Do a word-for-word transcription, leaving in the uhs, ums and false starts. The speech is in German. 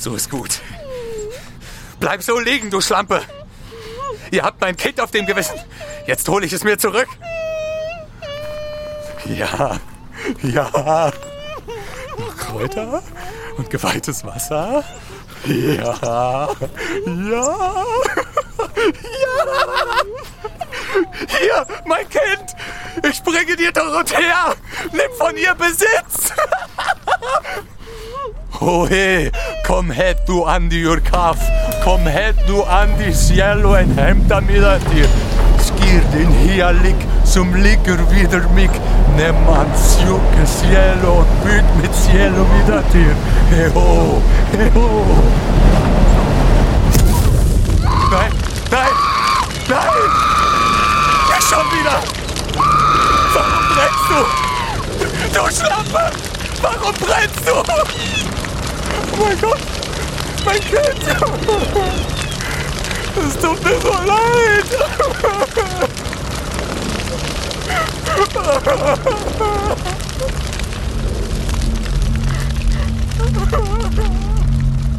So ist gut. Bleib so liegen, du Schlampe. Ihr habt mein Kind auf dem Gewissen. Jetzt hole ich es mir zurück. Ja, ja. Noch Kräuter und geweihtes Wasser. Ja, ja, ja. Hier, mein Kind. Ich bringe dir Dorothea. Nimm von ihr Besitz. Ohe, kom het du an die Urkaf. Kom het du an die cielo en hämta mida dir. Skir din hialik som ligger vidare mig. Nimm ans juke cielo och bygg mitt cielo vidare till. Heho, heho. Nein, nein, nein! Ja, schon wieder! Warum brennst du? Du Schlampe! Warum brennst du? Oh mein Gott! Mein Kind! Es tut mir so leid!